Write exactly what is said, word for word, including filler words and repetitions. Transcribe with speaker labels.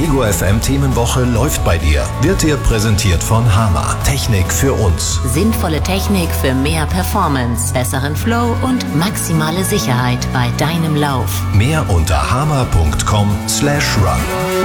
Speaker 1: Ego F M Themenwoche läuft bei dir. Wird dir präsentiert von Hama. Technik für uns.
Speaker 2: Sinnvolle Technik für mehr Performance, besseren Flow und maximale Sicherheit bei deinem Lauf.
Speaker 1: Mehr unter hama punkt com slash run.